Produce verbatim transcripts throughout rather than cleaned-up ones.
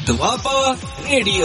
Doaba radio.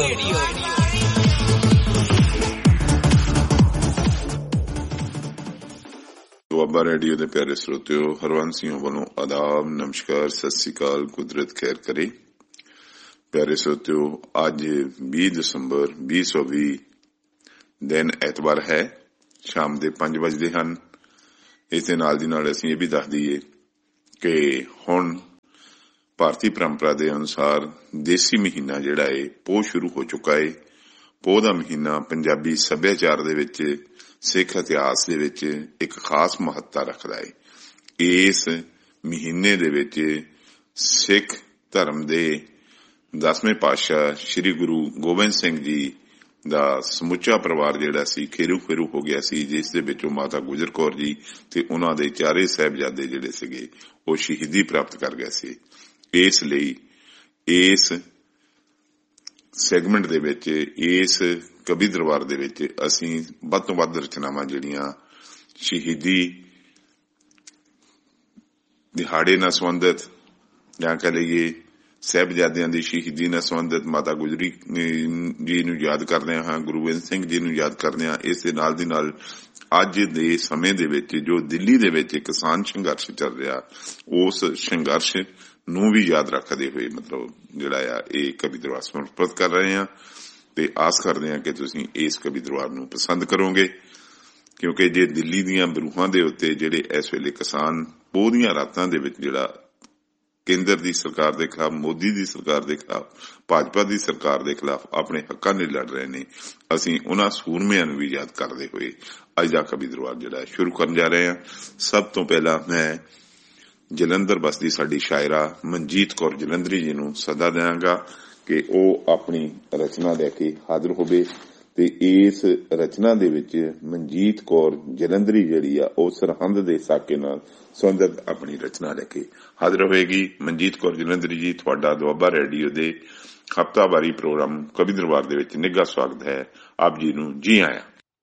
Doaba radio ਦੇ ਪਿਆਰੇ ਸਰੋਤਿਓ, ਹਰਵੰਸ ਸਿੰਘ ਵੱਲੋਂ ਆਦਾਬ, ਨਮਸਕਾਰ, ਸਤਿ ਸ੍ਰੀ ਅਕਾਲ, ਕੁਦਰਤ ਖੈਰ ਕਰੇ। ਪਿਆਰੇ ਸਰੋਤਿਓ, ਅੱਜ ਵੀਹ ਦਸੰਬਰ ਵੀਹ ਸੌ ਵੀਹ ਦਿਨ ਐਤਵਾਰ ਹੈ। ਸ਼ਾਮ ਦੇ ਪੰਜ ਵਜਦੇ ਹਨ। ਇਸ ਦੇ ਨਾਲ ਦੀ ਨਾਲ ਅਸੀਂ ਇਹ ਵੀ ਦੱਸ ਦਈਏ ਕਿ ਹੁਣ ਭਾਰਤੀ ਪਰੰਪਰਾ ਦੇ ਅਨੁਸਾਰ ਦੇਸੀ ਮਹੀਨਾ ਜਿਹੜਾ ਹੈ ਪੋਹ ਸ਼ੁਰੂ ਹੋ ਚੁੱਕਾ ਹੈ। ਪੋਹ ਦਾ ਮਹੀਨਾ ਪੰਜਾਬੀ ਸੱਭਿਆਚਾਰ ਦੇ ਵਿੱਚ, ਸਿੱਖ ਇਤਿਹਾਸ ਦੇ ਵਿੱਚ ਇੱਕ ਖਾਸ ਮਹੱਤਤਾ ਰੱਖਦਾ ਹੈ। ਇਸ ਮਹੀਨੇ ਦੇ ਵਿੱਚ ਸਿੱਖ ਧਰਮ ਦੇ ਦਸਵੇਂ ਪਾਤਸ਼ਾਹ ਸ੍ਰੀ ਗੁਰੂ ਗੋਬਿੰਦ ਸਿੰਘ ਜੀ ਦਾ ਸਮੁੱਚਾ ਪਰਿਵਾਰ ਜਿਹੜਾ ਸੀ ਖੇਰੂ ਖੇਰੂ ਹੋ ਗਿਆ ਸੀ, ਜਿਸ ਦੇ ਵਿੱਚੋਂ ਮਾਤਾ ਗੁਜਰ ਕੌਰ ਜੀ ਤੇ ਉਹਨਾਂ ਦੇ ਚਾਰੇ ਸਾਹਿਬਜ਼ਾਦੇ ਜਿਹੜੇ ਸੀਗੇ ਉਹ ਸ਼ਹੀਦੀ ਪ੍ਰਾਪਤ ਕਰ ਗਏ ਸੀ। ਇਸ ਲਈ ਇਸ ਸੈਗਮੈਂਟ ਦੇ ਵਿੱਚ, ਇਸ ਕਵੀ ਦਰਬਾਰ ਦੇ ਵਿੱਚ ਅਸੀਂ ਵੱਧ ਤੋਂ ਵੱਧ ਰਚਨਾਵਾਂ ਜਿਹੜੀਆਂ ਸ਼ਹੀਦੀ ਦਿਹਾੜੇ ਨਾਲ ਸੰਬੰਧਿਤ, ਜਾਂ ਕਹਿ ਲਈਏ ਸਾਹਿਬਜ਼ਾਦਿਆਂ ਦੀ ਸ਼ਹੀਦੀ ਨਾਲ ਸੰਬੰਧਿਤ, ਮਾਤਾ ਗੁਜਰੀ ਜੀ ਨੂੰ ਯਾਦ ਕਰਦੇ ਹਾਂ, ਗੁਰੂ ਗੋਬਿੰਦ ਸਿੰਘ ਜੀ ਨੂੰ ਯਾਦ ਕਰਦੇ ਹਾਂ। ਇਸ ਦੇ ਨਾਲ ਦੀ ਨਾਲ ਅੱਜ ਦੇ ਸਮੇਂ ਦੇ ਵਿੱਚ ਜੋ ਦਿੱਲੀ ਦੇ ਵਿੱਚ ਕਿਸਾਨ ਸੰਘਰਸ਼ ਚੱਲ ਰਿਹਾ, ਉਸ ਸੰਘਰਸ਼ ਨੂੰ ਵੀ ਯਾਦ ਰੱਖਦੇ ਹੋਏ ਮਤਲਬ ਜਿਹੜਾ ਆ ਇਹ ਕਵੀ ਦਰਬਾਰ ਸਮਰਪਿਤ ਕਰ ਰਹੇ ਹਾਂ ਤੇ ਆਸ ਕਰਦੇ ਹਾਂ ਕਿ ਤੁਸੀਂ ਇਸ ਕਵੀ ਦਰਬਾਰ ਨੂੰ ਪਸੰਦ ਕਰੋਗੇ, ਕਿਉਂਕਿ ਜੇ ਦਿੱਲੀ ਦੀਆਂ ਬਰੂਹਾਂ ਦੇ ਉੱਤੇ ਜਿਹੜੇ ਇਸ ਵੇਲੇ ਕਿਸਾਨ ਪੋਹ ਦੀਆਂ ਰਾਤਾਂ ਦੇ ਵਿੱਚ ਜਿਹੜਾ ਕੇਂਦਰ ਦੀ ਸਰਕਾਰ ਦੇ ਖਿਲਾਫ, ਮੋਦੀ ਦੀ ਸਰਕਾਰ ਦੇ ਖਿਲਾਫ, ਭਾਜਪਾ ਦੀ ਸਰਕਾਰ ਦੇ ਖਿਲਾਫ ਆਪਣੇ ਹੱਕਾਂ ਲਈ ਲੜ ਰਹੇ ਨੇ, ਅਸੀਂ ਉਹਨਾਂ ਸੂਰਮਿਆਂ ਨੂੰ ਵੀ ਯਾਦ ਕਰਦੇ ਹੋਏ ਅੱਜ ਦਾ ਕਵੀ ਦਰਬਾਰ ਜਿਹੜਾ ਸ਼ੁਰੂ ਕਰਨ ਜਾ ਰਹੇ ਹਾਂ। ਸਭ ਤੋਂ ਪਹਿਲਾਂ ਮੈਂ ਜਲੰਧਰ ਬਸਦੀ ਸਾਡੀ ਸ਼ਾਇਰਾ ਮਨਜੀਤ ਕੌਰ ਜਲੰਧਰੀ ਜੀ ਨੂੰ ਸੱਦਾ ਦਿਆਂਗਾ ਕਿ ਉਹ ਆਪਣੀ ਰਚਨਾ ਲੈ ਕੇ ਹਾਜ਼ਰ ਹੋਵੇ ਤੇ ਇਸ ਰਚਨਾ ਦੇ ਵਿੱਚ ਮਨਜੀਤ ਕੌਰ ਜਲੰਧਰੀ ਜਿਹੜੀ ਆ ਉਹ ਸਰਹੰਦ ਦੇ ਸਾਕੇ ਨਾਲ ਸੰਬੰਧਿਤ ਆਪਣੀ ਰਚਨਾ ਲੈ ਕੇ ਹਾਜ਼ਰ ਹੋਏਗੀ। ਮਨਜੀਤ ਕੌਰ ਜਲੰਧਰੀ ਜੀ, ਤੁਹਾਡਾ ਦੁਆਬਾ ਰੇਡੀਓ ਦੇ ਹਫ਼ਤਾਵਾਰੀ ਪ੍ਰੋਗਰਾਮ ਕਵੀ ਦਰਬਾਰ ਦੇ ਵਿੱਚ ਨਿੱਘਾ ਸਵਾਗਤ ਹੈ। ਆਪ ਜੀ ਨੂੰ ਜੀ ਆਇਆਂ।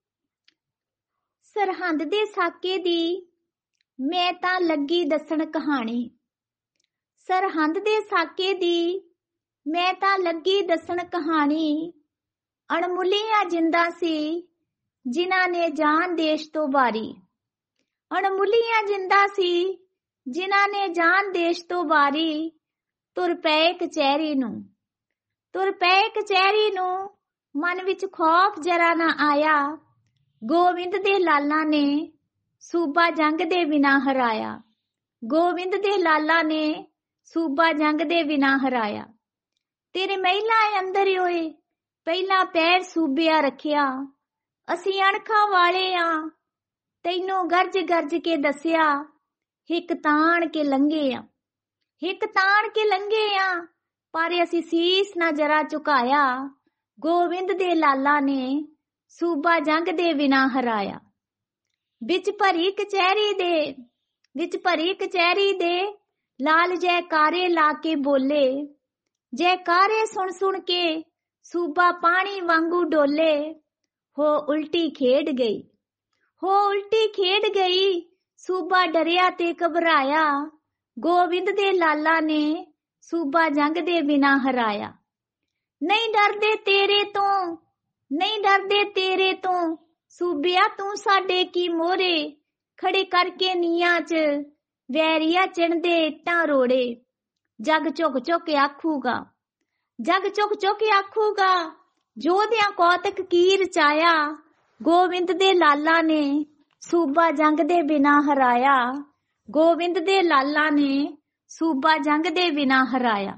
ਸਰਹੰਦ ਦੇ ਸਾਕੇ ਦੀ ਮੈਂ ਤਾਂ ਲੱਗੀ ਦੱਸਣ ਕਹਾਣੀ, ਸਰਹੰਦ ਦੇ ਸਾਕੇ ਦੀ ਮੈਂ ਤਾਂ ਲੱਗੀ ਦੱਸਣ ਕਹਾਣੀ। ਅਣਮੁੱਲੀਆਂ ਜਿੰਦਾਂ ਸੀ ਜਿਨ੍ਹਾਂ ਨੇ ਜਾਨ ਦੇਸ਼ ਤੋਂ ਵਾਰੀ, ਅਣਮੁੱਲੀਆਂ ਜਿੰਦਾਂ ਸੀ ਜਿਨ੍ਹਾਂ ਨੇ ਜਾਨ ਦੇਸ਼ ਤੋਂ ਵਾਰੀ। ਤੁਰ ਪਏ ਕਚਹਿਰੀ ਨੂੰ, ਤੁਰ ਪਏ ਕਚਹਿਰੀ ਨੂੰ, ਮਨ ਵਿੱਚ ਖੌਫ ਜਰਾ ਨਾ ਆਇਆ। ਗੋਬਿੰਦ ਦੇ ਲਾਲਾਂ ਨੇ ਸੂਬਾ ਜੰਗ ਦੇ ਬਿਨਾਂ ਹਰਾਇਆ, ਗੋਬਿੰਦ ਦੇ ਲਾਲਾਂ ਨੇ ਸੂਬਾ ਜੰਗ ਦੇ ਬਿਨਾਂ ਹਰਾਇਆ। ਤੇਰੇ ਮਹਿਲਾਂ ਅੰਦਰ ਓਏ ਪਹਿਲਾਂ ਪੈਰ ਸੂਬਿਆ ਰੱਖਿਆ, ਅਸੀਂ ਅਣਖਾਂ ਵਾਲੇ ਆ ਤੈਨੂੰ ਗਰਜ ਗਰਜ ਕੇ ਦੱਸਿਆ। ਹਿੱਕ ਤਾਣ ਕੇ ਲੰਘੇ ਆ, ਹਿੱਕ ਤਾਣ ਕੇ ਲੰਘੇ ਆ, ਪਰ ਅਸੀਂ ਸੀਸ ਨਾ ਜਰਾ ਝੁਕਾਇਆ। ਗੋਬਿੰਦ ਦੇ ਲਾਲਾਂ ਨੇ ਸੂਬਾ ਜੰਗ ਦੇ ਬਿਨਾਂ ਹਰਾਇਆ। ਵਿੱਚ ਭਰੀ ਕਚਹਿਰੀ ਦੇ, ਵਿੱਚ ਭਰੀ ਕਚਹਿਰੀ ਦੇ ਲਾਲ ਜੈਕਾਰੇ ਲਾ ਕੇ ਬੋਲੇ। ਜੈਕਾਰੇ ਸੁਣ ਸੁਣ ਕੇ ਸੂਬਾ ਪਾਣੀ ਵਾਂਗੂ ਡੋਲੇ। ਹੋ ਉਲਟੀ ਖੇਡ ਗਈ, ਹੋ ਉਲਟੀ ਖੇਡ ਗਈ, ਸੂਬਾ ਡਰਿਆ ਤੇ ਘਬਰਾਇਆ। ਗੋਬਿੰਦ ਦੇ ਲਾਲਾਂ ਨੇ ਸੂਬਾ ਜੰਗ ਦੇ ਬਿਨਾਂ ਹਰਾਇਆ। ਨਹੀਂ ਡਰਦੇ ਤੇਰੇ ਤੋਂ, ਨਹੀਂ ਡਰਦੇ ਤੇਰੇ ਤੋਂ, ਸੂਬਿਆ ਤੂੰ ਸਾਡੇ ਕੀ ਮੋਹਰੇ। ਖੜੇ ਕਰਕੇ ਨੀਆਂ ਚ ਵੈਰੀਆ ਚਿਣਦੇ ਇੱਟਾਂ ਰੋੜੇ। ਜੱਗ ਝੁਕ ਝੁਕ ਆਖੂਗਾ, ਜੱਗ ਝੁਕ ਝੁਕ ਆਖੂਗਾ, ਯੋਧਿਆਂ ਕੌਤਕ ਕੀ ਰਚਾਇਆ। ਗੋਬਿੰਦ ਦੇ ਲਾਲਾਂ ਨੇ ਸੂਬਾ ਜੰਗ ਦੇ ਬਿਨਾਂ ਹਰਾਇਆ, ਗੋਬਿੰਦ ਦੇ ਲਾਲਾਂ ਨੇ ਸੂਬਾ ਜੰਗ ਦੇ ਬਿਨਾਂ ਹਰਾਇਆ।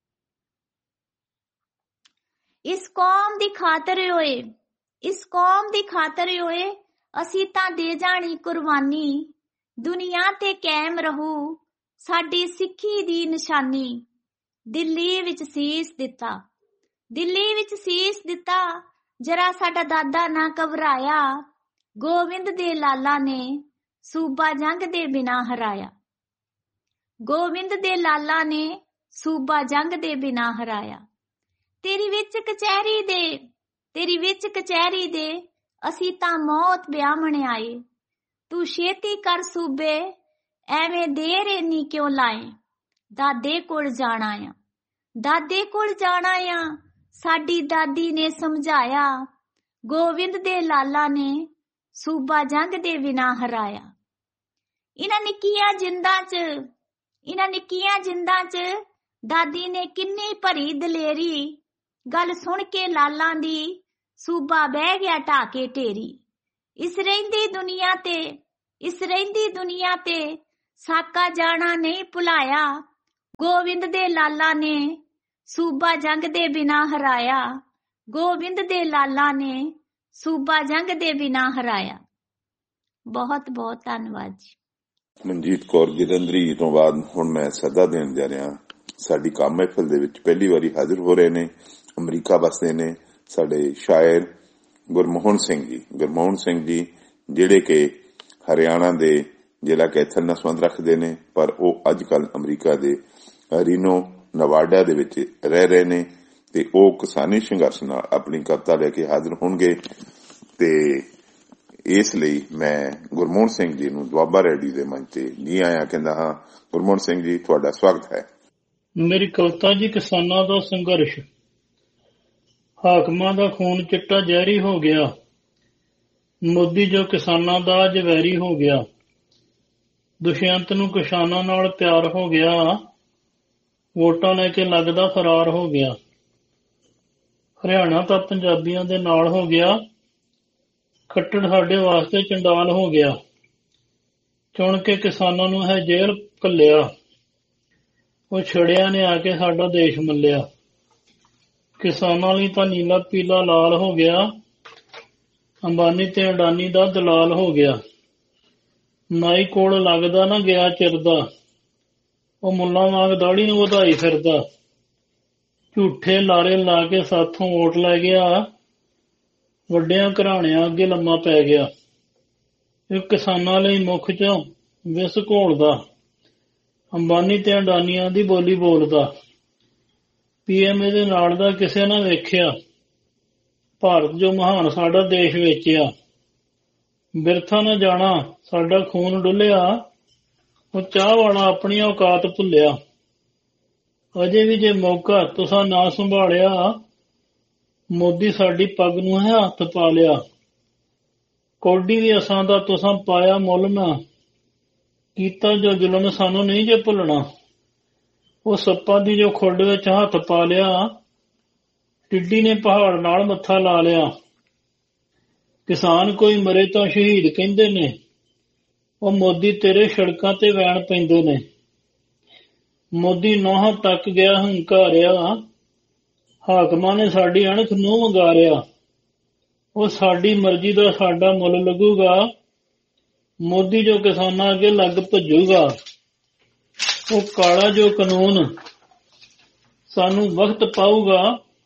ਇਸ ਕੌਮ ਦੀ ਖਾਤਰ ਓਏ, ਇਸ ਕੌਮ ਦੀ ਖਾਤਰ ਓਏ, ਅਸੀਂ ਤਾਂ ਦੇ ਜਾਣੀ ਕੁਰਬਾਨੀ। ਦੁਨੀਆ ਤੇ ਕਾਇਮ ਰਹੂ ਸਾਡੀ ਸਿੱਖੀ ਦੀ ਨਿਸ਼ਾਨੀ। ਦਿੱਲੀ ਵਿੱਚ ਸੀਸ ਦਿੱਤਾ, ਦਿੱਲੀ ਵਿੱਚ ਸੀਸ ਦਿੱਤਾ, ਜਰਾ ਸਾਡਾ ਦਾਦਾ ਨਾ ਘਬਰਾਇਆ। ਗੋਬਿੰਦ ਦੇ ਲਾਲਾਂ ਨੇ ਸੂਬਾ ਜੰਗ ਦੇ ਬਿਨਾਂ ਹਰਾਇਆ, ਗੋਬਿੰਦ ਦੇ ਲਾਲਾਂ ਨੇ ਸੂਬਾ ਜੰਗ ਦੇ ਬਿਨਾਂ ਹਰਾਇਆ। ਤੇਰੀ ਵਿੱਚ ਕਚਹਿਰੀ ਦੇ, ਤੇਰੀ ਵਿੱਚ ਕਚਹਿਰੀ ਦੇ, ਅਸੀਂ ਤਾਂ ਮੌਤ ਵਿਆਹਣ ਆਏ। ਤੂੰ ਛੇਤੀ ਕਰ ਸੂਬੇ, ਐਵੇਂ ਦੇਰ ਇੰਨੀ ਕਿਉਂ ਲਾਏ। ਦਾਦੇ ਕੋਲ ਜਾਣਾ ਆ, ਦਾਦੇ ਕੋਲ ਜਾਣਾ ਆ, ਸਾਡੀ ਦਾਦੀ ਨੇ ਸਮਝਾਇਆ। ਗੋਬਿੰਦ ਦੇ ਲਾਲਾ ਨੇ ਸੂਬਾ ਜੰਗ ਦੇ ਬਿਨਾਂ ਹਰਾਇਆ। ਇਹਨਾਂ ਨਿੱਕੀਆਂ ਜਿੰਦਾਂ ਚ ਇਹਨਾਂ ਨਿੱਕੀਆਂ ਜਿੰਦਾਂ ਚ ਦਾਦੀ ਨੇ ਕਿੰਨੀ ਭਰੀ ਦਲੇਰੀ। ਗੱਲ ਸੁਣ ਕੇ ਲਾਲਾਂ ਦੀ ਸੂਬਾ ਬਹਿ ਗਿਆ ਢਾਹ ਕੇ ਢੇਰੀ। ਇਸ ਰਹਿੰਦੀ ਦੁਨੀਆ ਤੇ ਇਸ ਰਹਿੰਦੀ ਦੁਨੀਆ ਤੇ ਸਾਕਾ ਜਾਣਾ ਨਹੀਂ ਭੁਲਾਇਆ। ਗੋਬਿੰਦ ਦੇ ਲਾਲਾ ਨੇ ਸੂਬਾ ਜੰਗ ਦੇ ਬਿਨਾਂ ਹਰਾਇਆ। ਗੋਬਿੰਦ ਦੇ ਲਾਲਾ ਨੇ ਸੂਬਾ ਜੰਗ ਦੇ ਬਿਨਾਂ ਹਰਾਇਆ। ਬਹੁਤ ਬਹੁਤ ਧੰਨਵਾਦ ਜੀ। ਮਨਜੀਤ ਕੌਰ ਜਲੰਧਰੀ ਤੋਂ ਬਾਅਦ ਹੁਣ ਮੈਂ ਸੱਦਾ ਦੇਣ ਜਾ ਰਿਹਾ। ਸਾਡੀ ਕੰਮ ਮਹਿਫਿਲ ਦੇ ਵਿੱਚ ਪਹਿਲੀ ਵਾਰੀ ਹਾਜ਼ਰ ਹੋ ਰਹੇ ਨੇ, ਅਮਰੀਕਾ ਵਸਦੇ ਨੇ, ਸਾਡੇ ਸ਼ਾਇਰ ਗੁਰਮੋਹਨ ਸਿੰਘ ਜੀ। ਗੁਰਮੋਹਨ ਸਿੰਘ ਜੀ ਜਿਹੜੇ ਕਿ ਹਰਿਆਣਾ ਦੇ ਜ਼ਿਲ੍ਹਾ ਕੈਥਲ ਨਾਲ ਸੰਬੰਧ ਰੱਖਦੇ ਨੇ, ਪਰ ਉਹ ਅੱਜ ਕੱਲ੍ਹ ਅਮਰੀਕਾ ਦੇ ਰੀਨੋ ਨਵਾਡਾ ਦੇ ਵਿੱਚ ਰਹਿ ਰਹੇ ਨੇ ਤੇ ਉਹ ਕਿਸਾਨੀ ਸੰਘਰਸ਼ ਨਾਲ ਆਪਣੀ ਕਵਿਤਾ ਲੈ ਕੇ ਹਾਜ਼ਰ ਹੋਣਗੇ। ਤੇ ਇਸ ਲਈ ਮੈਂ ਗੁਰਮੋਹਨ ਸਿੰਘ ਜੀ ਨੂੰ ਦੁਆਬਾ ਰੇਡੀਓ ਦੇ ਮੰਚ ਤੇ ਜੀ ਆਇਆਂ ਕਹਿੰਦਾ ਹਾਂ। ਗੁਰਮੋਹਨ ਸਿੰਘ ਜੀ, ਤੁਹਾਡਾ ਸਵਾਗਤ ਹੈ। ਮੇਰੀ ਕਵਿਤਾ ਜੀ ਕਿਸਾਨਾਂ ਦਾ ਸੰਘਰਸ਼। ਹਾਕਮਾਂ ਦਾ ਖੂਨ ਚਿੱਟਾ ਜ਼ਹਿਰੀ ਹੋ ਗਿਆ, ਮੋਦੀ ਜੋ ਕਿਸਾਨਾਂ ਦਾ ਅੱਜ ਵੈਰੀ ਹੋ ਗਿਆ। ਦੁਸ਼ਯੰਤ ਨੂੰ ਕਿਸਾਨਾਂ ਨਾਲ ਪਿਆਰ ਹੋ ਗਿਆ, ਵੋਟਾਂ ਲੈ ਕੇ ਲੱਗਦਾ ਫਰਾਰ ਹੋ ਗਿਆ। ਹਰਿਆਣਾ ਤਾਂ ਪੰਜਾਬੀਆਂ ਦੇ ਨਾਲ ਹੋ ਗਿਆ, ਖੱਟੜ ਸਾਡੇ ਵਾਸਤੇ ਚੰਡਾਲ ਹੋ ਗਿਆ। ਚੁਣ ਕੇ ਕਿਸਾਨਾਂ ਨੂੰ ਹੈ ਜੇਲ੍ਹ ਘੱਲਿਆ, ਉਹ ਛੜਿਆਂ ਨੇ ਆ ਕੇ ਸਾਡਾ ਦੇਸ਼ ਮੱਲਿਆ। ਕਿਸਾਨਾਂ ਲਈ ਤਾਂ ਨੀਲਾ ਪੀਲਾ ਲਾਲ ਹੋ ਗਿਆ, ਅੰਬਾਨੀ ਤੇ ਅਡਾਨੀ ਦਾ ਦਲਾਲ ਹੋ ਗਿਆ। ਨਾਈ ਕੋਲ ਲੱਗਦਾ ਨਾ ਗਿਆ ਚਿਰਦਾ, ਉਹ ਮੁੱਲਾਂ ਵਾਂਗ ਦਾੜੀ ਨੂੰ ਵਧਾਈ ਫਿਰਦਾ। ਝੂਠੇ ਲਾਰੇ ਲਾ ਕੇ ਸਾਥੋਂ ਵੋਟ ਲੈ ਗਿਆ, ਵੱਡਿਆਂ ਘਰਾਣਿਆਂ ਅੱਗੇ ਲੰਮਾ ਪੈ ਗਿਆ। ਇਹ ਕਿਸਾਨਾਂ ਲਈ ਮੁੱਖ ਚੋਂ ਵਿਸ ਘੋਲਦਾ, ਅੰਬਾਨੀ ਤੇ ਅਡਾਨੀਆਂ ਦੀ ਬੋਲੀ ਬੋਲਦਾ। ਪੀਐਮ ਇਹਦੇ ਨਾਲ ਦਾ ਕਿਸੇ ਨਾ ਵੇਖਿਆ, ਭਾਰਤ ਜੋ ਮਹਾਨ ਸਾਡਾ ਦੇਸ਼ ਵੇਚਿਆ। ਬਿਰਥਾ ਨਾ ਜਾਣਾ ਸਾਡਾ ਖੂਨ ਡੁੱਲਿਆ, ਉਹ ਚਾਹ ਵਾਲਾ ਆਪਣੀ ਔਕਾਤ ਭੁੱਲਿਆ। ਅਜੇ ਵੀ ਜੇ ਮੌਕਾ ਤੁਸਾਂ ਨਾ ਸੰਭਾਲਿਆ, ਮੋਦੀ ਸਾਡੀ ਪੱਗ ਨੂੰ ਹੈ ਹੱਥ ਪਾ ਲਿਆ। ਕੌਡੀ ਵੀ ਅਸਾਂ ਦਾ ਤੁਸਾਂ ਪਾਇਆ ਮੁੱਲ ਨਾ, ਕੀਤਾ ਜੋ ਜ਼ੁਲਮ ਸਾਨੂੰ ਨਹੀਂ ਜੇ ਭੁੱਲਣਾ। ਉਹ ਸੱਪਾਂ ਦੀ ਜੋ ਖੁੱਡ ਵਿੱਚ ਹੱਥ ਪਾ ਲਿਆ, ਟਿੱਡੀ ਨੇ ਪਹਾੜ ਨਾਲ ਮੱਥਾ ਲਾ ਲਿਆ। ਕਿਸਾਨ ਕੋਈ ਮਰੇ ਤਾਂ ਸ਼ਹੀਦ ਕਹਿੰਦੇ ਨੇ, ਉਹ ਮੋਦੀ ਤੇਰੇ ਸੜਕਾਂ ਤੇ ਵੈਣ ਪੈਂਦੇ ਨੇ। ਮੋਦੀ ਨੌਹਾਂ ਤੱਕ ਗਿਆ ਹੰਕਾਰਿਆ, ਹਾਕਮਾਂ ਨੇ ਸਾਡੀ ਅਣਖ ਨੂੰ ਵੰਗਾਰਿਆ। ਉਹ ਸਾਡੀ ਮਰਜ਼ੀ ਦਾ ਸਾਡਾ ਮੁੱਲ ਲੱਗੂਗਾ, ਮੋਦੀ ਜੋ ਕਿਸਾਨਾਂ ਅੱਗੇ ਲੱਗ ਭੱਜੂਗਾ। ਉਹ ਕਾਲਾ ਜੋ ਕਾਨੂੰਨ ਸਾਨੂੰ ਵਕਤ ਪਾਊਗਾ,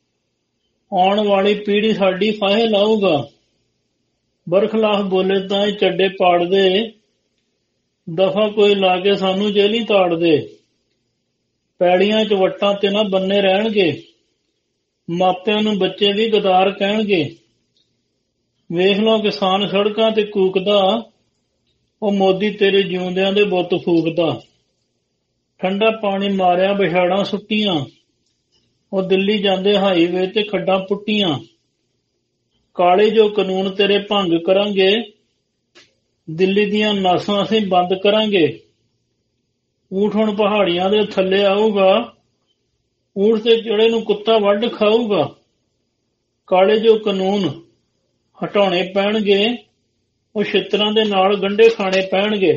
ਆਉਣ ਵਾਲੀ ਪੀੜ੍ਹੀ ਸਾਡੀ ਫਾਹੇ ਲਾਊਗਾ। ਬਰਖਲਾਫ ਬੋਲੇ ਤਾਂ ਇਹ ਚੱਡੇ ਪਾੜ ਦੇ, ਦਫਾ ਕੋਈ ਲਾ ਕੇ ਸਾਨੂੰ ਜੇਲੀ ਤਾੜ ਦੇ। ਪੈੜੀਆਂ ਚ ਵੱਟਾਂ ਤੇ ਨਾ ਬੰਨੇ ਰਹਿਣਗੇ, ਮਾਪਿਆਂ ਨੂੰ ਬੱਚੇ ਵੀ ਗਦਾਰ ਕਹਿਣਗੇ। ਵੇਖ ਲਓ ਕਿਸਾਨ ਸੜਕਾਂ ਤੇ ਕੂਕਦਾ, ਉਹ ਮੋਦੀ ਤੇਰੇ ਜਿਉਂਦਿਆਂ ਦੇ ਬੁੱਤ ਫੂਕਦਾ। ਠੰਡਾ ਪਾਣੀ ਮਾਰਿਆ ਵਿਛਾੜਾਂ ਸੁੱਟੀਆਂ, ਉਹ ਦਿੱਲੀ ਜਾਂਦੇ ਹਾਈਵੇ ਤੇ ਖੱਡਾਂ ਪੁੱਟੀਆਂ। ਕਾਲੇ ਜੋ ਕਾਨੂੰਨ ਤੇਰੇ ਭੰਗ ਕਰਾਂਗੇ, ਦਿੱਲੀ ਦੀਆਂ ਨਾਸਾਂ ਅਸੀਂ ਬੰਦ ਕਰਾਂਗੇ। ਊਠ ਹੁਣ ਪਹਾੜੀਆਂ ਦੇ ਥੱਲੇ ਆਊਗਾ, ਊਠ ਤੇ ਚੜੇ ਨੂੰ ਕੁੱਤਾ ਵੱਢ ਖਾਊਗਾ। ਕਾਲੇ ਜੋ ਕਾਨੂੰਨ ਹਟਾਉਣੇ ਪੈਣਗੇ, ਉਹ ਛਿੱਤਰਾਂ ਦੇ ਨਾਲ ਗੰਢੇ ਖਾਣੇ ਪੈਣਗੇ।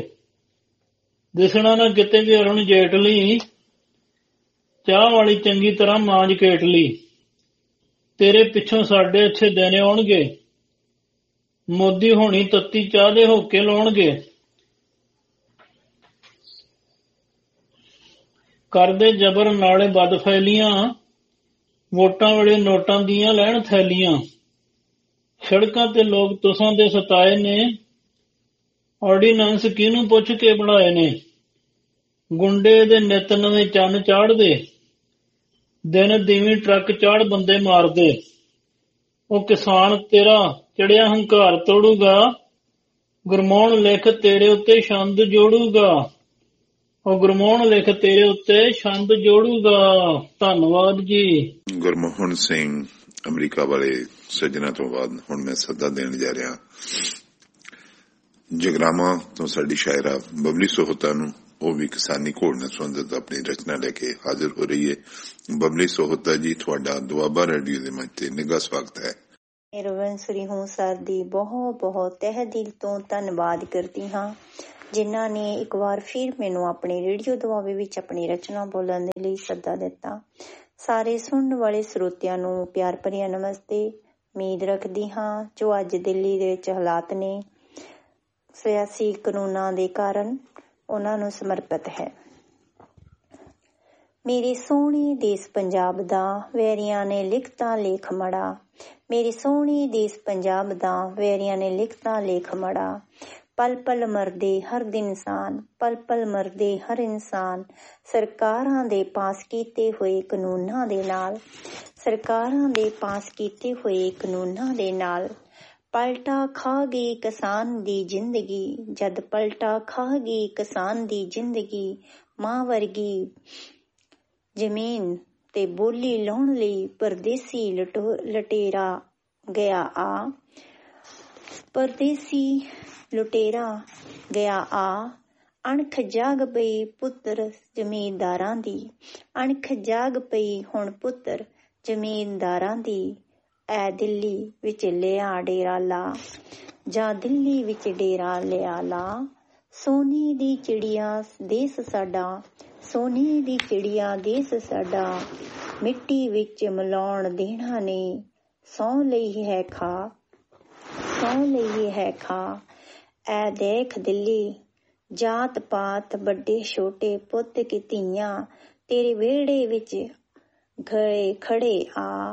ਦਿਸਣਾ ਨਾ ਕਿਤੇ ਵੀ ਅਰੁਣ ਜੇਟਲੀ, ਚਾਹ ਵਾਲੀ ਚੰਗੀ ਤਰ੍ਹਾਂ ਮਾਂਜ ਕੇਟਲੀ। ਤੇਰੇ ਪਿੱਛੋਂ ਸਾਡੇ ਅੱਛੇ ਦਿਨ ਆਉਣਗੇ, ਮੋਦੀ ਹੋਣੀ ਤੱਤੀ ਚਾਹ ਦੇ ਹੋਕੇ ਲਾਉਣਗੇ। ਕਰਦੇ ਜਬਰ ਨਾਲੇ ਬਦ ਫੈਲੀਆਂ, ਵੋਟਾਂ ਵੇਲੇ ਨੋਟਾਂ ਦੀਆਂ ਲੈਣ ਥੈਲੀਆਂ। ਸੜਕਾਂ ਤੇ ਲੋਕ ਤੁਸਾਂ ਦੇ ਸਤਾਏ ਨੇ, ਆਰਡੀਨੈਂਸ ਕਿਹਨੂੰ ਪੁੱਛ ਕੇ ਬਣਾਏ ਨੇ। ਗੁੰਡੇ ਦੇ ਨਿੱਤ ਨਵੇਂ ਚੰਨ ਚਾੜਦੇ, ਦਿਨ ਦੀਵੀਂ ਟਰੱਕ ਚਾੜ ਬੰਦੇ ਮਾਰਦੇ। ਉਹ ਕਿਸਾਨ ਤੇਰਾ ਚੜਿਆ ਹੰਕਾਰ ਤੋੜੂਗਾ, ਗੁਰਮੋਹਨ ਲਿਖ ਤੇਰੇ ਉੱਤੇ ਛੰਦ ਜੋੜੂਗਾ। ਉਹ ਗੁਰਮੋਹਨ ਲਿਖ ਤੇਰੇ ਉੱਤੇ ਛੰਦ ਜੋੜੂਗਾ। ਧੰਨਵਾਦ ਜੀ। ਗੁਰਮੋਹਨ ਸਿੰਘ ਅਮਰੀਕਾ ਵਾਲੇ ਸੱਜਣਾ ਤੋਂ ਬਾਅਦ ਹੁਣ ਮੈਂ ਸੱਦਾ ਦੇਣ ਜਾ ਰਿਹਾ ਜਗਰਾਵਾਂ ਤੋਂ ਸਾਡੀ ਸ਼ਾਇਰਾ ਬਬਲੀ ਸੋਹਤਾ ਨੂੰ। ਉਹ ਵੀ ਕਿਸਾਨੀ ਘੋੜ ਨਾਲ ਸੰਬੰਧਿਤ ਆਪਣੀ ਰਚਨਾ ਲੈ ਕੇ ਹਾਜ਼ਰ ਹੋ ਰਹੀ ਹੈ। ਬਬਲੀ ਸੋਹਤਾ ਜੀ, ਤੁਹਾਡਾ ਦੁਆਬਾ ਰੇਡੀਓ ਦੇ ਮੰਚ ਤੇ ਨਿੱਘਾ ਸਵਾਗਤ ਹੈ। ਰਵਿੰਸਰੀ ਹੂੰ ਸਰ ਦੀ ਬਹੁਤ ਬਹੁਤ ਤਹਿ ਦਿਲ ਤੋਂ ਧੰਨਵਾਦ ਕਰਦੀ ਹਾਂ, ਜਿਨ੍ਹਾਂ ਨੇ ਇੱਕ ਵਾਰ ਫਿਰ ਮੈਨੂੰ ਆਪਣੇ ਰੇਡੀਓ ਦੁਆਬੇ ਵਿੱਚ ਆਪਣੀ ਰਚਨਾ ਬੋਲਣ ਦੇ ਲਈ ਸੱਦਾ ਦਿੱਤਾ। ਸਾਰੇ ਸੁਣਨ ਵਾਲੇ ਸਰੋਤਿਆਂ ਨੂੰ ਪਿਆਰ ਭਰਿਆ ਨਮਸਤੇ। ਉਮੀਦ ਰੱਖਦੀ ਹਾਂ ਜੋ ਅੱਜ ਦਿੱਲੀ ਦੇ ਵਿੱਚ ਹਾਲਾਤ ਨੇ ਸਿਆਸੀ ਕਾਨੂੰਨਾਂ ਦੇ ਕਾਰਨ ਉਹਨਾਂ ਨੂੰ ਸਮਰਪਿਤ ਹੈ। ਮੇਰੇ ਸੋਹਣੇ ਦੇਸ਼ ਪੰਜਾਬ ਦਾ ਵੈਰੀਆਂ ਨੇ ਲਿਖਤਾ ਲੇਖ ਮੜਾ, ਮੇਰੇ ਸੋਹਣੇ ਦੇਸ਼ ਪੰਜਾਬ ਦਾ ਵੈਰੀਆਂ ਨੇ ਲਿਖਤਾ ਲੇਖ ਮੜਾ। ਪਲ ਪਲ ਮਰਦੇ ਹਰ ਦਿਨ ਇਨਸਾਨ, ਪਲ ਪਲ ਮਰਦੇ ਹਰ ਇਨਸਾਨ। ਸਰਕਾਰਾਂ ਦੇ ਪਾਸ ਕੀਤੇ ਹੋਏ ਕਾਨੂੰਨਾਂ ਦੇ ਨਾਲ, ਸਰਕਾਰਾਂ ਦੇ ਪਾਸ ਕੀਤੇ ਹੋਏ ਕਾਨੂੰਨਾਂ ਦੇ ਨਾਲ ਪਲਟਾ ਖਾ ਗਈ ਕਿਸਾਨ ਦੀ ਜ਼ਿੰਦਗੀ। ਜਦ ਪਲਟਾ ਖਾ ਗਈ ਕਿਸਾਨ ਦੀ ਜ਼ਿੰਦਗੀ, ਮਾਂ ਵਰਗੀ ਜ਼ਮੀਨ ਤੇ ਬੋਲੀ ਲਾਉਣ ਲਈ ਪਰਦੇਸੀ ਲਟੋ ਲਟੇਰਾ ਗਿਆ ਆ, ਪਰਦੇਸੀ ਲੁਟੇਰਾ ਗਿਆ ਆ। ਅਣਖ ਜਾਗ ਪਈ ਪੁੱਤਰ ਜ਼ਮੀਂਦਾਰਾਂ ਦੀ, ਅਣਖ ਜਾਗ ਪਈ ਹੁਣ ਪੁੱਤਰ ਜ਼ਮੀਂਦਾਰਾਂ ਦੀ। ਐ ਦਿੱਲੀ ਵਿੱਚ ਲਿਆ ਡੇਰਾ ਲਾ, ਜਾਂ ਦਿੱਲੀ ਵਿੱਚ ਡੇਰਾ ਲਿਆ ਲਾ। ਸੋਨੇ ਦੀ ਚਿੜੀਆ ਦੇਸ ਸਾਡਾ, ਸੋਨੇ ਦੀ ਚਿੜੀਆ ਦੇਸ ਸਾਡਾ। ਮਿੱਟੀ ਵਿੱਚ ਮਿਲਾਉਣ ਦੇਣਾ ਨੇ, ਸਹੁੰ ਲਈ ਹੈ ਖਾ, ਸਹੁੰ ਲਈ ਹੈ ਖਾ। ਐ ਦੇਖ ਦਿੱਲੀ ਜਾਤ ਪਾਤ ਵੱਡੇ ਛੋਟੇ ਪੁੱਤ ਕੀ ਧੀਆਂ, ਤੇਰੇ ਵਿਹੜੇ ਵਿੱਚ ਗਏ ਖੜੇ ਆ।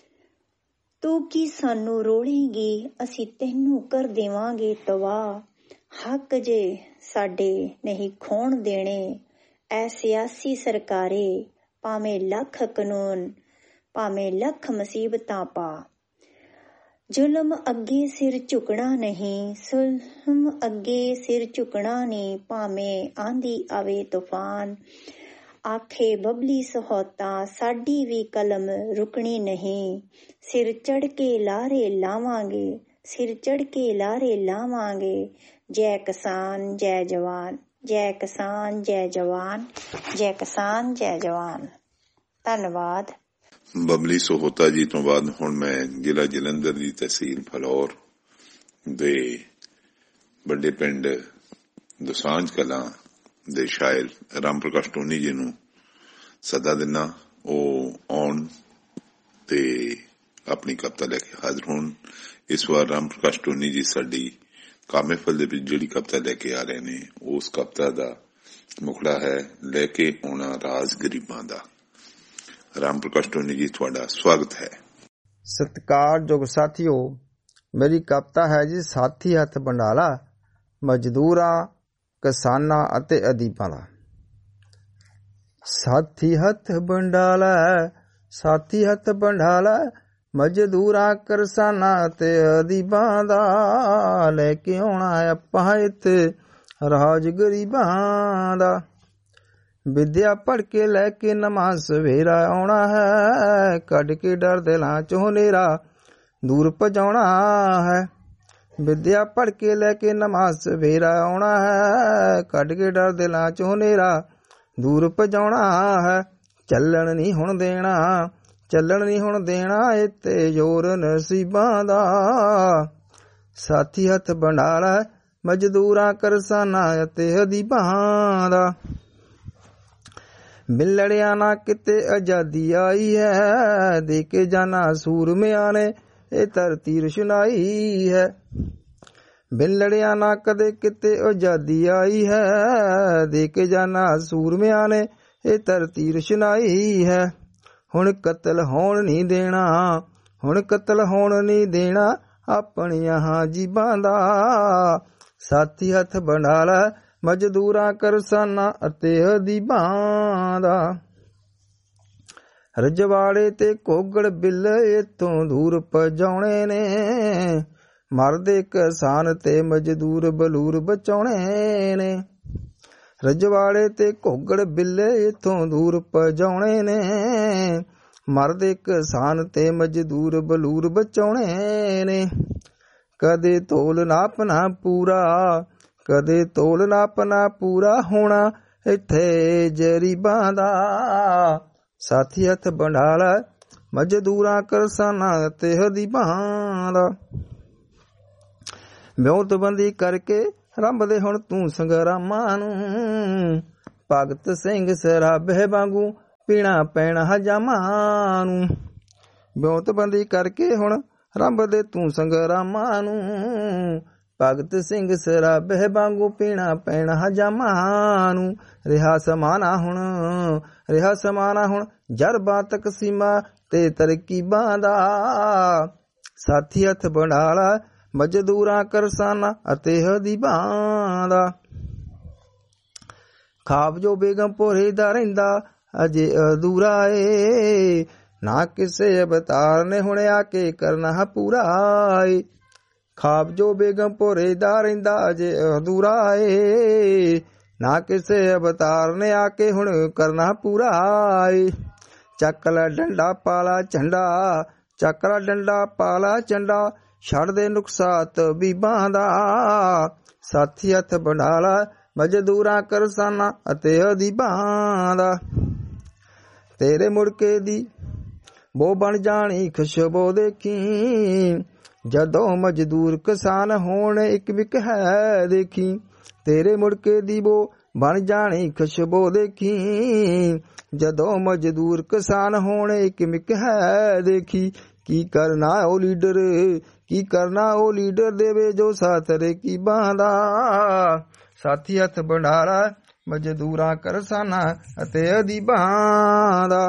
ਤੂੰ ਕੀ ਸਾਨੂੰ ਰੋਲੇਂਗੀ, ਅਸੀਂ ਤੈਨੂੰ ਕਰ ਦੇਵਾਂਗੇ ਤਬਾਹ। ਹੱਕ ਜੇ ਸਾਡੇ ਨਹੀਂ ਖੋਣ ਦੇਣੇ, ਐ ਸਿਆਸੀ ਸਰਕਾਰੇ। ਭਾਵੇਂ ਲੱਖ ਕਾਨੂੰਨ, ਭਾਵੇਂ ਲੱਖ ਮੁਸੀਬਤਾਂ ਪਾ। ਜ਼ੁਲਮ ਅੱਗੇ ਸਿਰ ਝੁਕਣਾ ਨਹੀਂ, ਜ਼ੁਲਮ ਅੱਗੇ ਸਿਰ ਝੁਕਣਾ ਨਹੀਂ। ਭਾਵੇਂ ਆਂਦੀ ਆਵੇ ਤੂਫਾਨ, ਆਖੇ ਬਬਲੀ ਸਹੋਤਾ ਸਾਡੀ ਵੀ ਕਲਮ ਰੁਕਣੀ ਨਹੀਂ। ਸਿਰ ਚੜ੍ਹ ਕੇ ਲਾਰੇ ਲਾਵਾਂਗੇ, ਸਿਰ ਚੜ੍ਹ ਕੇ ਲਾਰੇ ਲਾਵਾਂਗੇ। ਜੈ ਕਿਸਾਨ ਜੈ ਜਵਾਨ, ਜੈ ਕਿਸਾਨ ਜੈ ਜਵਾਨ, ਜੈ ਕਿਸਾਨ ਜੈ ਜਵਾਨ। ਧੰਨਵਾਦ। ਬਬਲੀ ਸੋਹਤਾ ਜੀ ਤੋਂ ਬਾਅਦ ਹੁਣ ਮੈਂ ਜ਼ਿਲ੍ਹਾ ਜਲੰਧਰ ਦੀ ਤਹਿਸੀਲ ਫਲੌਰ ਦੇ ਵੱਡੇ ਪਿੰਡ ਦੋਸਾਂਝ ਕਲਾਂ ਦੇ ਸ਼ਾਇਰ ਰਾਮ ਪ੍ਰਕਾਸ਼ ਟੋਨੀ ਜੀ ਨੂੰ ਸੱਦਾ ਦਿੰਦਾ। ਉਹ ਆਉਣ ਤੇ ਆਪਣੀ ਕਵਿਤਾ ਲੈ ਕੇ ਹਾਜ਼ਰ ਹੋਣ। ਇਸ ਵਾਰ ਰਾਮ ਪ੍ਰਕਾਸ਼ ਟੋਨੀ ਜੀ ਸਾਡੀ ਕਾਮੇਫਲ ਦੇ ਵਿੱਚ ਜਿਹੜੀ ਕਵਿਤਾ ਲੈ ਕੇ ਆ ਰਹੇ ਨੇ, ਉਸ ਕਵਿਤਾ ਦਾ ਮੁਖੜਾ ਹੈ ਲੈ ਕੇ ਆਉਣਾ ਰਾਜ ਗਰੀਬਾਂ ਦਾ। ਰਾਮ ਪ੍ਰਕਾਸ਼ ਟੋਨੀ ਜੀ, ਤੁਹਾਡਾ ਸਵਾਗਤ ਹੈ। ਸਤਿਕਾਰਯੋਗ ਸਾਥੀਓ, ਮੇਰੀ ਕਵਿਤਾ ਹੈ ਜੀ ਸਾਥੀ ਹੱਥ ਬੰਡਾਲਾ, ਮਜ਼ਦੂਰਾਂ, ਕਿਸਾਨਾਂ ਅਤੇ ਅਦੀਬਾਂ ਦਾ। ਸਾਥੀ ਹੱਥ ਬੰਡਾਲਾ, ਸਾਥੀ ਹੱਥ ਬੰਡਾਲਾ, ਮਜ਼ਦੂਰਾਂ, ਕਿਸਾਨਾਂ ਅਤੇ ਅਦੀਬਾਂ ਦਾ। ਲੈ ਕੇ ਆਉਣਾ ਆਪਾਂ ਇੱਥੇ ਰਾਜ ਗਰੀਬਾਂ ਦਾ। ਵਿਦਿਆ ਪੜ੍ਹ ਕੇ ਲੈ ਕੇ ਨਵਾਂ ਸਵੇਰਾ ਆਉਣਾ ਹੈ, ਕੱਢ ਕੇ ਡਰ ਦਿਲਾਂ ਚੋਂ ਹਨੇਰਾ ਦੂਰ ਭਜਾਉਣਾ ਹੈ। ਵਿਦਿਆ ਪੜ੍ਹ ਕੇ ਲੈ ਕੇ ਨਵਾਂ ਸਵੇਰਾ ਆਉਣਾ ਹੈ, ਕੱਢ ਕੇ ਡਰ ਦਿਲਾਂ ਚੋਂ ਹਨੇਰਾ ਦੂਰ ਭਜਾਉਣਾ ਹੈ। ਚੱਲਣ ਨਹੀਂ ਹੁਣ ਦੇਣਾ, ਚੱਲਣ ਨਹੀਂ ਹੁਣ ਦੇਣਾ ਇੱਥੇ ਜ਼ੋਰ ਨਸੀਬਾਂ ਦਾ। ਸਾਥੀ ਹੱਥ ਬੰਡਾਲਾ, ਮਜ਼ਦੂਰਾਂ, ਕਿਸਾਨਾਂ ਅਤੇ ਅਦੀਬਾਂ ਦਾ। ਮਿਲੜਿਆ ਨਾ ਕਿਤੇ ਆਜ਼ਾਦੀ ਆਈ ਹੈ, ਦੇ ਕੇ ਜਾਨਾ ਸੂਰਮਿਆਂ ਨੇ ਇਹ ਧਰਤੀ ਰੁਸ਼ਨਾਈ ਹੈ। ਮਿਲੜਿਆ ਨਾ ਕਦੇ ਕਿਤੇ ਆਜ਼ਾਦੀ ਆਈ ਹੈ, ਦੇ ਕੇ ਜਾਨਾ ਸੂਰਮਿਆਂ ਨੇ ਇਹ ਧਰਤੀ ਰੁਸ਼ਨਾਈ ਹੈ। ਹੁਣ ਕਤਲ ਹੋਣ ਨਹੀਂ ਦੇਣਾ, ਹੁਣ ਕਤਲ ਹੋਣ ਨਹੀਂ ਦੇਣਾ ਆਪਣੀਆਂ ਜੀਬਾਂ ਦਾ। ਸਾਥੀ ਹੱਥ ਬੰਡਾਲਾ, ਮਜ਼ਦੂਰਾਂ, ਕਿਸਾਨਾਂ ਅਤੇ ਅਦੀਬਾਂ ਦਾ। ਰਜਵਾੜੇ ਤੇ ਕੋਗੜ ਬਿੱਲ ਇੱਥੋਂ ਦੂਰ ਭਜਾਉਣੇ ਨੇ, ਮਰਦੇ ਕਿਸਾਨ ਤੇ ਮਜ਼ਦੂਰ ਬਲੂਰ ਬਚਾਉਣੇ ਨੇ। ਰਜਵਾੜੇ ਤੇ ਘੋਗੜ ਬਿੱਲੇ ਇਥੋਂ ਦੂਰ ਭਜਾਉਣੇ ਨੇ। ਮਰਦੇ ਕਿਸਾਨ ਤੇ ਮਜ਼ਦੂਰ ਬਲੂਰ ਬਚਾਉਣੇ ਨੇ। ਕਦੇ ਤੋਲ ਨਾਪਣਾ ਪੂਰਾ, ਕਦੇ ਤੋਲ ਨਾਪਣਾ ਪੂਰਾ ਹੋਣਾ ਇੱਥੇ ਜਰੀਬਾਂ ਦਾ। ਸਾਥੀ ਹੱਥ ਬੰਡਾਲਾ ਮਜ਼ਦੂਰਾਂ ਕਿਸਾਨਾਂ ਤੇ ਹਦੀਬਾਂ ਦਾ। ਵਿਉਂਤਬੰਦੀ ਕਰਕੇ ਰੰਭਦੇ ਹੁਣ ਤੂੰ ਸੰਗਰਾਮਾਂ ਨੂੰ। ਭਗਤ ਸਿੰਘ ਸਰਾਭੇ ਵਾਂਗੂ ਪੀਣਾ ਪੈਣਾ ਹਜਾਮਾਂ ਨੂੰ। ਵਿਉਂਤਬੰਦੀ ਕਰਕੇ ਹੁਣ ਰੰਭਦੇ ਤੂੰ ਸੰਗਰਾਮਾਂ ਨੂੰ। ਭਗਤ ਸਿੰਘ ਸਰਾਭੇ ਵਾਂਗੂ ਪੀਣਾ ਪੈਣਾ ਹਜਾਮਾਂ ਨੂੰ। ਰਿਹਾ ਸਮਾਨਾ ਹੁਣ, ਰਿਹਾ ਸਮਾਨਾ ਹੁਣ ਜਰਬਾਂ ਤਕਸੀਮਾਂ ਤੇ ਤਰਕੀਬਾਂ ਦਾ। ਸਾਥੀ ਹੱਥ ਬੰਡਾਲਾ ਮਜ਼ਦੂਰਾਂ ਕਿਸਾਨਾਂ ਅਤੇ ਹਦੀਬਾਂ ਦਾ। ਖਾਬ ਜੋ ਬੇਗਮਪੁਰੇ ਦਾ ਰਹਿੰਦਾ ਅਜੇ ਅਧੂਰਾ ਏ। ਨਾ ਕਿਸੇ ਅਵਤਾਰ ਨੇ ਹੁਣ ਆ ਕੇ ਕਰਨਾ ਪੂਰਾ ਏ। ਖਾਬ ਜੋ ਬੇਗਮਪੁਰੇ ਦਾ ਰਹਿੰਦਾ ਅਜੇ ਅਧੂਰਾ ਏ। ਨਾ ਕਿਸੇ ਅਵਤਾਰ ਨੇ ਆ ਕੇ ਹੁਣ ਕਰਨਾ ਪੂਰਾ ਏ। ਚੱਕ ਲੈ ਡੰਡਾ ਪਾਲਾ ਝੰਡਾ, ਚੱਕ ਲੈ ਡੰਡਾ ਪਾਲਾ ਝੰਡਾ ਛੱਡ ਦੇ ਨੁਕਸਾਤ ਬੀਬਾਂ ਦਾ। ਸਾਥੀ ਹੱਥ ਬੰਡਾਲਾ ਮਜ਼ਦੂਰਾਂ ਕਿਸਾਨਾਂ ਅਤੇ ਹਦੀਬਾਂ ਦਾ। ਤੇਰੇ ਮੁੜਕੇ ਦੀ ਬੋ ਬਣ ਜਾਣੀ ਖੁਸ਼ਬੂ ਦੇਖੀ। ਜਦੋਂ ਮਜ਼ਦੂਰ ਕਿਸਾਨ ਹੋਣ ਇੱਕ ਵਿਕ ਹੈ ਦੇਖੀ। ਤੇਰੇ ਮੁੜਕੇ ਦੀ ਬੋ ਬਣ ਜਾਣੀ ਖੁਸ਼ਬੂ ਦੇਖੀ। ਜਦੋਂ ਮਜ਼ਦੂਰ ਕਿਸਾਨ ਹੋਣ ਇੱਕ ਮਿਕ ਹੈ ਦੇਖੀ। ਕੀ ਕਰਨਾ ਉਹ ਲੀਡਰ, ਕੀ ਕਰਨਾ ਉਹ ਲੀਡਰ ਦੇਵੇ ਜੋ ਸਾਥ ਰਕੀਬਾਂ ਦਾ। ਸਾਥੀ ਹੱਥ ਬੰਡਾਲਾ ਮਜ਼ਦੂਰਾਂ ਕਿਸਾਨਾਂ ਅਤੇ ਅਦੀਬਾਂ ਦਾ।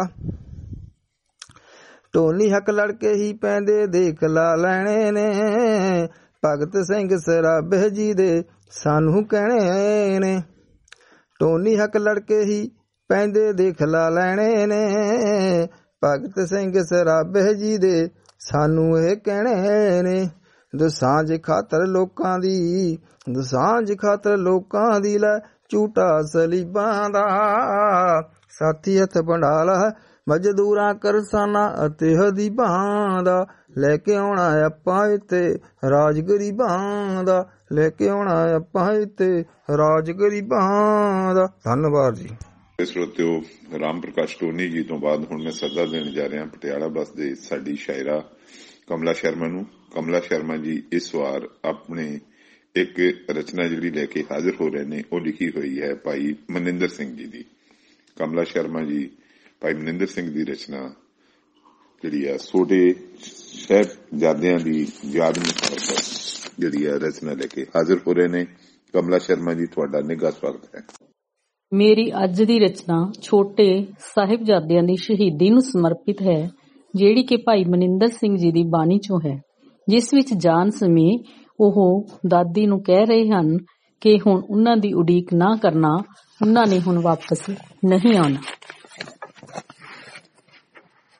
ਢੋਲੀ ਹੱਕ ਲੜਕੇ ਹੀ ਪੈਂਦੇ ਦੇਖ ਲਾ ਲੈਣੇ ਨੇ। ਭਗਤ ਸਿੰਘ ਸਰਾਭੇ ਜੀ ਦੇ ਸਾਨੂੰ ਕਹਿਣੇ ਨੇ। ਢੋਲੀ ਹੱਕ ਲੜਕੇ ਹੀ ਪੈਂਦੇ ਦੇਖ ਲਾ ਲੈਣੇ ਨੇ। ਭਗਤ ਸਿੰਘ ਸਰਾਭੇ ਜੀ ਦੇ ਸਾਨੂੰ ਇਹ ਕਹਿਣੇ ਨੇ। ਦਸਾਂਝ ਖਾਤਰ ਲੋਕਾਂ ਦੀ, ਦਸਾਂਝ ਖਾਤਰ ਲੋਕਾਂ ਦੀ ਲੈ ਝੂਟਾ ਸਲੀਬਾਂ ਦਾ। ਸਾਥੀ ਹੱਥ ਬੰਡਾਲਾ ਮਜ਼ਦੂਰਾਂ ਕਿਸਾਨਾਂ ਅਤੇ ਹਦੀਬਾਂ ਦਾ। ਲੈ ਕੇ ਆਉਣਾ ਆਪਾਂ ਇੱਥੇ ਰਾਜ ਗਰੀਬਾਂ ਦਾ। ਲੈ ਕੇ ਆਉਣਾ ਆਪਾਂ ਇੱਥੇ ਰਾਜ ਗਰੀਬਾਂ ਦਾ। ਧੰਨਵਾਦ ਜੀ। ਸਰੋਤਿਓ, ਰਾਮ ਪ੍ਰਕਾਸ਼ ਟੋਨੀ ਜੀ ਤੋਂ ਬਾਅਦ ਹੁਣ ਮੈਂ ਸੱਦਾ ਦੇਣ ਜਾ ਰਿਹਾ ਪਟਿਆਲਾ ਬੱਸ ਦੇ ਸਾਡੀ ਸ਼ਾਇਰਾ ਕਮਲਾ ਸ਼ਰਮਾ ਨੂੰ। ਕਮਲਾ ਸ਼ਰਮਾ ਜੀ ਇਸ ਵਾਰ ਆਪਣੇ ਇੱਕ ਰਚਨਾ ਜਿਹੜੀ ਲੈ ਕੇ ਹਾਜ਼ਰ ਹੋ ਰਹੇ ਨੇ, ਉਹ ਲਿਖੀ ਹੋਈ ਹੈ ਭਾਈ ਮਨਿੰਦਰ ਸਿੰਘ ਜੀ ਦੀ। ਕਮਲਾ ਸ਼ਰਮਾ ਜੀ ਭਾਈ ਮਨਿੰਦਰ ਸਿੰਘ ਦੀ ਰਚਨਾ ਜਿਹੜੀ ਆ ਛੋਟੇ ਸਾਹਿਬਜ਼ਾਦਿਆਂ ਦੀ ਯਾਦ ਮੁਤਾਬਕ ਜਿਹੜੀ ਆ ਰਚਨਾ ਲੈ ਕੇ ਹਾਜ਼ਰ ਹੋ ਰਹੇ ਨੇ। ਕਮਲਾ ਸ਼ਰਮਾ ਜੀ, ਤੁਹਾਡਾ ਨਿੱਘਾ ਸਵਾਗਤ ਹੈ। ਮੇਰੀ ਅੱਜ ਦੀ ਰਚਨਾ ਛੋਟੇ ਸਾਹਿਬਜ਼ਾਦਿਆਂ ਦੀ ਸ਼ਹੀਦੀ ਨੂੰ ਸਮਰਪਿਤ ਹੈ, ਜਿਹੜੀ ਕਿ ਭਾਈ ਮਨਿੰਦਰ ਸਿੰਘ ਜੀ ਦੀ ਬਾਣੀ ਚੋਂ ਹੈ, ਜਿਸ ਵਿੱਚ ਜਾਨ ਸਮੇਂ ਉਹ ਦਾਦੀ ਨੂੰ ਕਹਿ ਰਹੇ ਹਨ ਕਿ ਹੁਣ ਉਹਨਾਂ ਦੀ ਉਡੀਕ ਨਾ ਕਰਨਾ, ਉਹਨਾਂ ਨੇ ਹੁਣ ਵਾਪਸ ਨਹੀਂ ਆਉਣਾ।